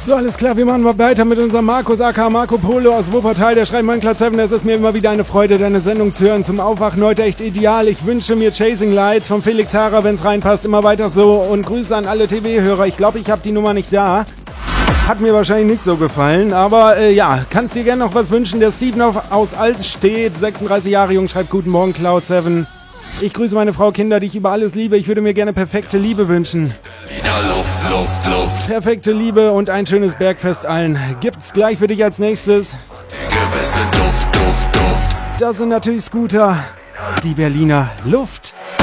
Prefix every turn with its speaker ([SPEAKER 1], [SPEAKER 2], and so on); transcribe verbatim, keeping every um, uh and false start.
[SPEAKER 1] So, alles klar, wir machen mal weiter mit unserem Markus aka Marco Polo aus Wuppertal. Der schreibt, mein Cloud sieben, es ist mir immer wieder eine Freude, deine Sendung zu hören. Zum Aufwachen heute echt ideal. Ich wünsche mir Chasing Lights von Felix Hara, wenn es reinpasst, immer weiter so. Und Grüße an alle T V-Hörer. Ich glaube, ich habe die Nummer nicht da. Hat mir wahrscheinlich nicht so gefallen, aber äh, ja, kannst dir gerne noch was wünschen. Der Steven aus Altstedt, sechsunddreißig Jahre jung, schreibt, guten Morgen Cloud sieben. Ich grüße meine Frau, Kinder, die ich über alles liebe. Ich würde mir gerne perfekte Liebe wünschen.
[SPEAKER 2] Luft, Luft, Luft.
[SPEAKER 1] Perfekte Liebe und ein schönes Bergfest allen. Gibt's gleich für dich als nächstes.
[SPEAKER 2] Gewisse Duft, Duft, Duft.
[SPEAKER 1] Das sind natürlich Scooter. Die Berliner Luft.